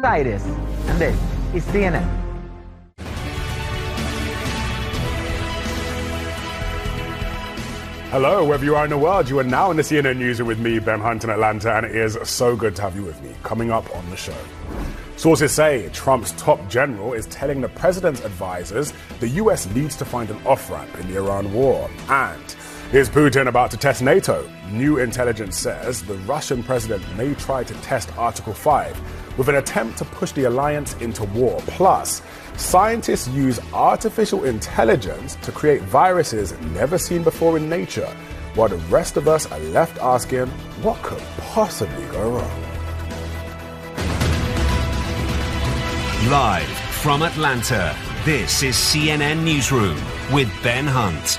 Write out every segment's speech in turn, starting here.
Aires, and this is CNN. Hello, wherever you are in the world, you are now in the CNN Newsroom with me, Ben Hunt in Atlanta, and it is so good to have you with me. Coming up on the show, sources say Trump's top general is telling the president's advisors the U.S. needs to find an off-ramp in the Iran war. And is Putin about to test NATO? New intelligence says the Russian president may try to test Article 5 with an attempt to push the alliance into war. Plus, scientists use artificial intelligence to create viruses never seen before in nature, while the rest of us are left asking, what could possibly go wrong? Live from Atlanta, this is CNN Newsroom with Ben Hunt.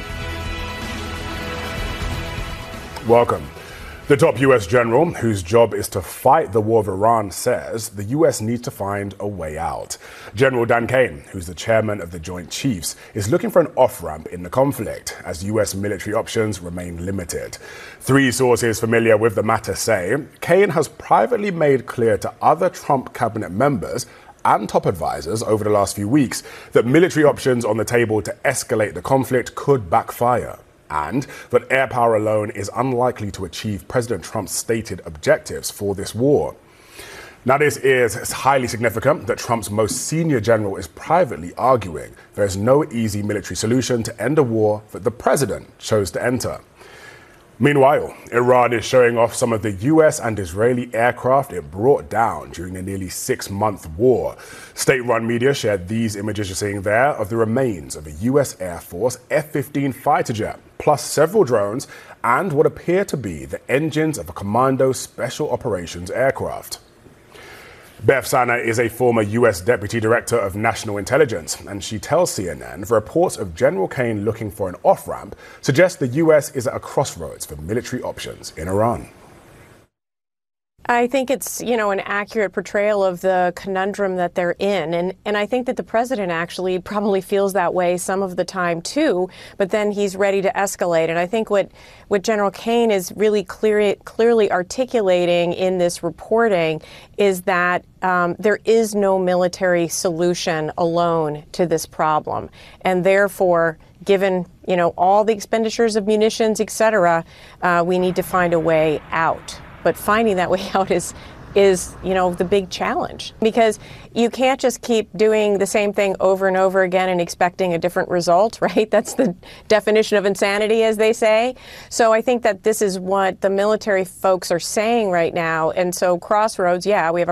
Welcome. The top U.S. general, whose job is to fight the war of Iran, says the U.S. needs to find a way out. General Dan Kane, who's the chairman of the Joint Chiefs, is looking for an off-ramp in the conflict as U.S. military options remain limited. Three sources familiar with the matter say Kane has privately made clear to other Trump cabinet members and top advisors over the last few weeks that military options on the table to escalate the conflict could backfire, and that air power alone is unlikely to achieve President Trump's stated objectives for this war. Now, this is highly significant that Trump's most senior general is privately arguing there is no easy military solution to end a war that the president chose to enter. Meanwhile, Iran is showing off some of the U.S. and Israeli aircraft it brought down during the nearly 6-month war. State-run media shared these images you're seeing there of the remains of a U.S. Air Force F-15 fighter jet, plus several drones and what appear to be the engines of a Commando Special Operations aircraft. Beth Sanner is a former U.S. Deputy Director of National Intelligence, and she tells CNN the reports of General Kane looking for an off-ramp suggest the U.S. is at a crossroads for military options in Iran. I think it's, an accurate portrayal of the conundrum that they're in. And I think that the president actually probably feels that way some of the time, too. But then he's ready to escalate. And I think what General Kane is really clearly articulating in this reporting is that there is no military solution alone to this problem. And therefore, given, all the expenditures of munitions, et cetera, we need to find a way out. But finding that way out is the big challenge, because you can't just keep doing the same thing over and over again and expecting a different result, right? That's the definition of insanity, as they say. So I think that this is what the military folks are saying right now. And so crossroads, we have a